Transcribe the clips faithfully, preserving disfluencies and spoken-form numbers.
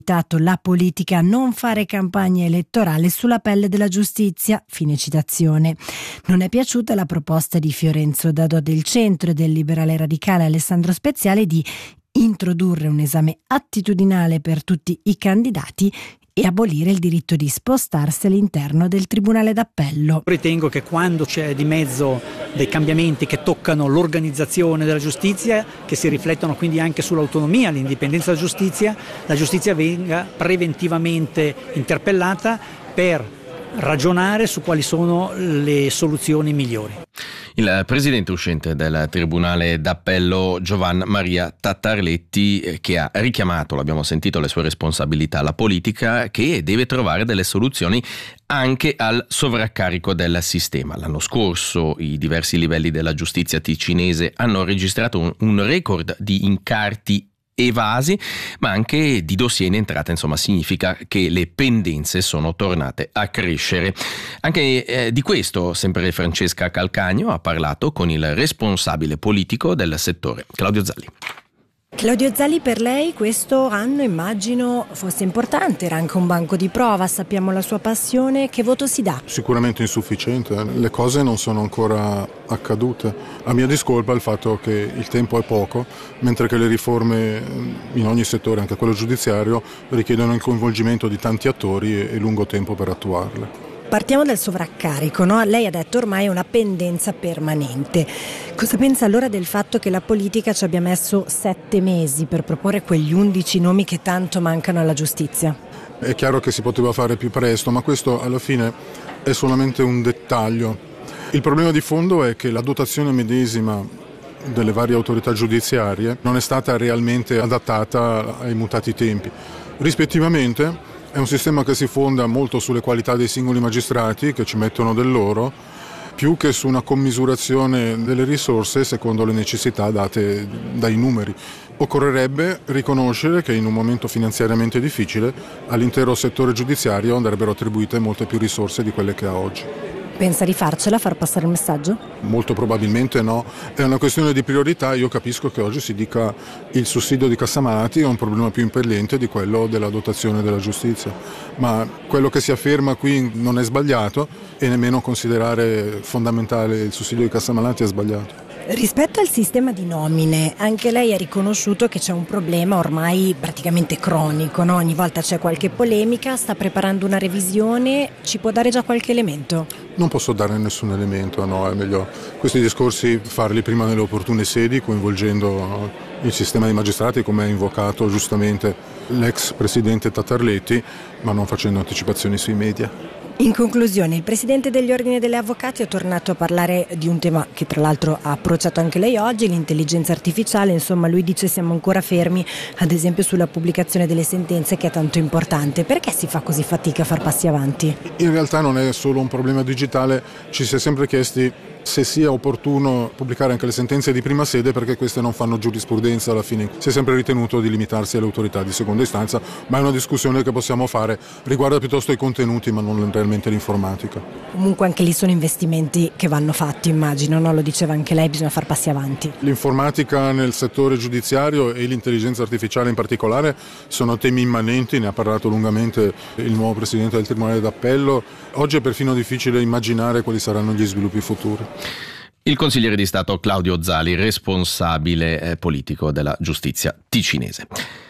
la politica a non fare campagna elettorale sulla pelle della giustizia, fine citazione. Non è piaciuta la proposta di Fiorenzo Dadò del Centro e del liberale radicale Alessandro Speziale di introdurre un esame attitudinale per tutti i candidati e abolire il diritto di spostarsi all'interno del Tribunale d'Appello. Ritengo che quando c'è di mezzo dei cambiamenti che toccano l'organizzazione della giustizia, che si riflettono quindi anche sull'autonomia, l'indipendenza della giustizia, la giustizia venga preventivamente interpellata per ragionare su quali sono le soluzioni migliori. Il presidente uscente del Tribunale d'Appello Giovan Maria Tattarletti, che ha richiamato, l'abbiamo sentito, le sue responsabilità alla politica, che deve trovare delle soluzioni anche al sovraccarico del sistema. L'anno scorso i diversi livelli della giustizia ticinese hanno registrato un, un record di incarti evasi, ma anche di dossier in entrata. Insomma, significa che le pendenze sono tornate a crescere. Anche eh, di questo sempre Francesca Calcagno ha parlato con il responsabile politico del settore, Claudio Zalli. Claudio Zalli, per lei questo anno immagino fosse importante, era anche un banco di prova, sappiamo la sua passione, che voto si dà? Sicuramente insufficiente, le cose non sono ancora accadute. A mia discolpa il fatto che il tempo è poco, mentre che le riforme in ogni settore, anche quello giudiziario, richiedono il coinvolgimento di tanti attori e lungo tempo per attuarle. Partiamo dal sovraccarico, no? Lei ha detto ormai è una pendenza permanente. Cosa pensa allora del fatto che la politica ci abbia messo sette mesi per proporre quegli undici nomi che tanto mancano alla giustizia? È chiaro che si poteva fare più presto, ma questo alla fine è solamente un dettaglio. Il problema di fondo è che la dotazione medesima delle varie autorità giudiziarie non è stata realmente adattata ai mutati tempi. Rispettivamente, è un sistema che si fonda molto sulle qualità dei singoli magistrati, che ci mettono del loro, più che su una commisurazione delle risorse secondo le necessità date dai numeri. Occorrerebbe riconoscere che in un momento finanziariamente difficile all'intero settore giudiziario andrebbero attribuite molte più risorse di quelle che ha oggi. Pensa di farcela, far passare il messaggio? Molto probabilmente no, è una questione di priorità. Io capisco che oggi si dica il sussidio di cassamalati è un problema più impellente di quello della dotazione della giustizia, ma quello che si afferma qui non è sbagliato e nemmeno considerare fondamentale il sussidio di cassamalati è sbagliato. Rispetto al sistema di nomine, anche lei ha riconosciuto che c'è un problema ormai praticamente cronico, no? Ogni volta c'è qualche polemica, sta preparando una revisione, ci può dare già qualche elemento? Non posso dare nessun elemento, no, è meglio questi discorsi farli prima nelle opportune sedi, coinvolgendo il sistema dei magistrati, come ha invocato giustamente l'ex presidente Tattarletti, ma non facendo anticipazioni sui media. In conclusione, il presidente degli ordini degli avvocati è tornato a parlare di un tema che tra l'altro ha approcciato anche lei oggi, l'intelligenza artificiale. Insomma, lui dice siamo ancora fermi, ad esempio sulla pubblicazione delle sentenze, che è tanto importante. Perché si fa così fatica a far passi avanti? In realtà non è solo un problema digitale, ci si è sempre chiesti se sia opportuno pubblicare anche le sentenze di prima sede, perché queste non fanno giurisprudenza alla fine. Si è sempre ritenuto di limitarsi alle autorità di seconda istanza, ma è una discussione che possiamo fare, riguarda piuttosto i contenuti ma non realmente l'informatica. Comunque anche lì sono investimenti che vanno fatti, immagino, no? Lo diceva anche lei, bisogna far passi avanti. L'informatica nel settore giudiziario e l'intelligenza artificiale in particolare sono temi immanenti, ne ha parlato lungamente il nuovo presidente del Tribunale d'Appello. Oggi è perfino difficile immaginare quali saranno gli sviluppi futuri. Il consigliere di Stato Claudio Zali, responsabile eh, politico della giustizia ticinese.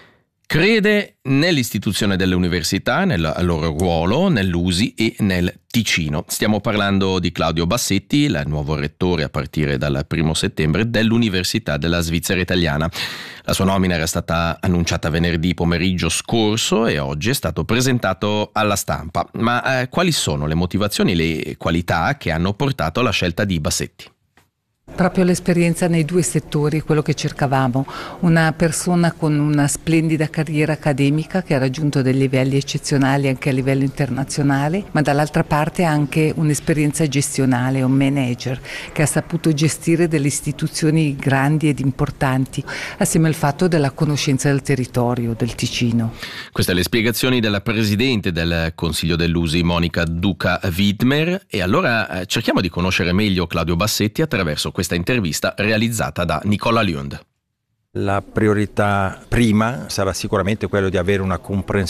Crede nell'istituzione delle università, nel loro ruolo, nell'U S I e nel Ticino. Stiamo parlando di Claudio Bassetti, il nuovo rettore a partire dal primo settembre dell'Università della Svizzera Italiana. La sua nomina era stata annunciata venerdì pomeriggio scorso e oggi è stato presentato alla stampa. Ma eh, quali sono le motivazioni e le qualità che hanno portato alla scelta di Bassetti? Proprio l'esperienza nei due settori, quello che cercavamo, una persona con una splendida carriera accademica che ha raggiunto dei livelli eccezionali anche a livello internazionale, ma dall'altra parte anche un'esperienza gestionale, un manager che ha saputo gestire delle istituzioni grandi ed importanti, assieme al fatto della conoscenza del territorio, del Ticino. Queste le spiegazioni della presidente del Consiglio dell'U S I, Monica Duca-Widmer, e allora cerchiamo di conoscere meglio Claudio Bassetti attraverso questa intervista realizzata da Nicola Lund. La priorità prima sarà sicuramente quello di avere una comprensione